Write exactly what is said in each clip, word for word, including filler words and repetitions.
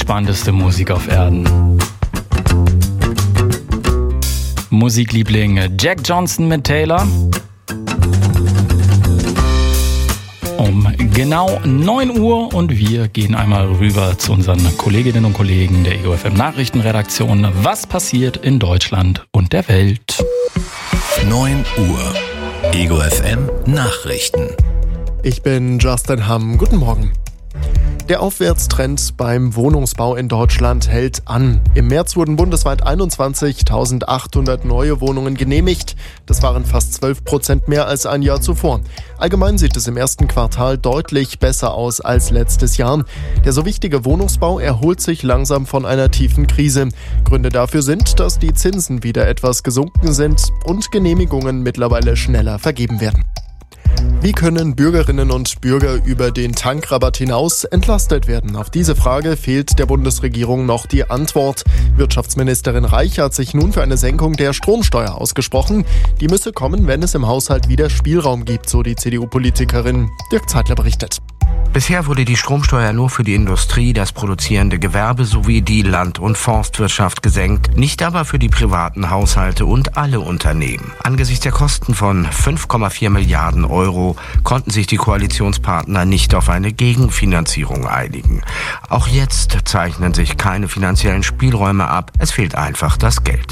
entspannteste Musik auf Erden. Musikliebling Jack Johnson mit Taylor. Um genau neun Uhr und wir gehen einmal rüber zu unseren Kolleginnen und Kollegen der Ego F M Nachrichtenredaktion. Was passiert in Deutschland und der Welt? neun Uhr. Ego F M Nachrichten. Ich bin Justin Hamm. Guten Morgen. Der Aufwärtstrend beim Wohnungsbau in Deutschland hält an. Im März wurden bundesweit einundzwanzigtausendachthundert neue Wohnungen genehmigt. Das waren fast zwölf Prozent mehr als ein Jahr zuvor. Allgemein sieht es im ersten Quartal deutlich besser aus als letztes Jahr. Der so wichtige Wohnungsbau erholt sich langsam von einer tiefen Krise. Gründe dafür sind, dass die Zinsen wieder etwas gesunken sind und Genehmigungen mittlerweile schneller vergeben werden. Wie können Bürgerinnen und Bürger über den Tankrabatt hinaus entlastet werden? Auf diese Frage fehlt der Bundesregierung noch die Antwort. Wirtschaftsministerin Reich hat sich nun für eine Senkung der Stromsteuer ausgesprochen. Die müsse kommen, wenn es im Haushalt wieder Spielraum gibt, so die C D U-Politikerin. Dirk Zeitler berichtet. Bisher wurde die Stromsteuer nur für die Industrie, das produzierende Gewerbe sowie die Land- und Forstwirtschaft gesenkt, nicht aber für die privaten Haushalte und alle Unternehmen. Angesichts der Kosten von fünf Komma vier Milliarden Euro konnten sich die Koalitionspartner nicht auf eine Gegenfinanzierung einigen. Auch jetzt zeichnen sich keine finanziellen Spielräume ab, es fehlt einfach das Geld.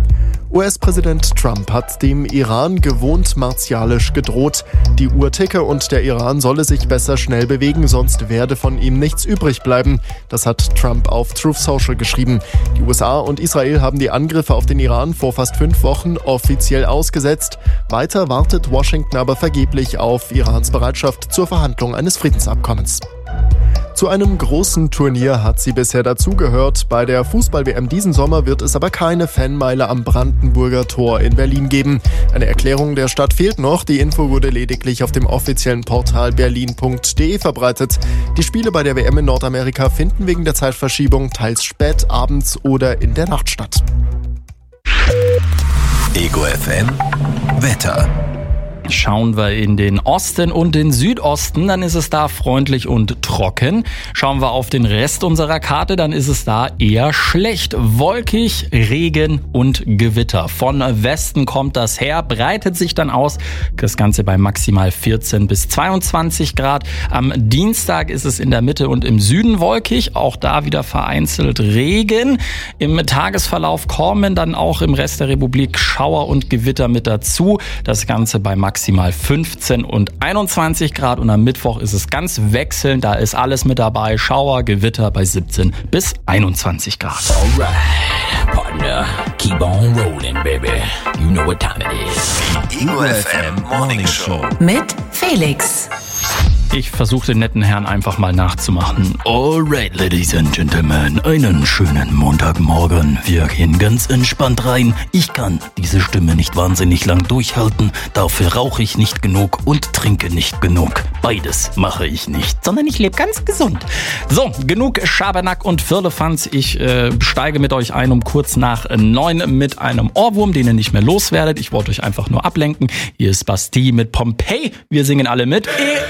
U S-Präsident Trump hat dem Iran gewohnt martialisch gedroht. Die Uhr ticke und der Iran solle sich besser schnell bewegen, sonst werde von ihm nichts übrig bleiben. Das hat Trump auf Truth Social geschrieben. Die U S A und Israel haben die Angriffe auf den Iran vor fast fünf Wochen offiziell ausgesetzt. Weiter wartet Washington aber vergeblich auf Irans Bereitschaft zur Verhandlung eines Friedensabkommens. Zu einem großen Turnier hat sie bisher dazugehört. Bei der Fußball-W M diesen Sommer wird es aber keine Fanmeile am Brandenburger Tor in Berlin geben. Eine Erklärung der Stadt fehlt noch. Die Info wurde lediglich auf dem offiziellen Portal berlin punkt de verbreitet. Die Spiele bei der W M in Nordamerika finden wegen der Zeitverschiebung teils spät abends oder in der Nacht statt. Ego F M Wetter. Schauen wir in den Osten und den Südosten, dann ist es da freundlich und trocken. Schauen wir auf den Rest unserer Karte, dann ist es da eher schlecht. Wolkig, Regen und Gewitter. Von Westen kommt das her, breitet sich dann aus. Das Ganze bei maximal vierzehn bis zweiundzwanzig Grad. Am Dienstag ist es in der Mitte und im Süden wolkig. Auch da wieder vereinzelt Regen. Im Tagesverlauf kommen dann auch im Rest der Republik Schauer und Gewitter mit dazu. Das Ganze bei maximal maximal fünfzehn und einundzwanzig Grad und am Mittwoch ist es ganz wechselnd, da ist alles mit dabei, Schauer, Gewitter bei siebzehn bis einundzwanzig Grad. Alright, partner, keep on rolling, baby. You know what time it is. Die Ego F M Morning Show mit Felix. Ich versuche den netten Herrn einfach mal nachzumachen. Alright, ladies and gentlemen, einen schönen Montagmorgen. Wir gehen ganz entspannt rein. Ich kann diese Stimme nicht wahnsinnig lang durchhalten. Dafür rauche ich nicht genug und trinke nicht genug. Beides mache ich nicht, sondern ich lebe ganz gesund. So, genug Schabernack und Firlefanz. Ich äh, steige mit euch ein um kurz nach neun mit einem Ohrwurm, den ihr nicht mehr loswerdet. Ich wollte euch einfach nur ablenken. Hier ist Bastille mit Pompeii. Wir singen alle mit.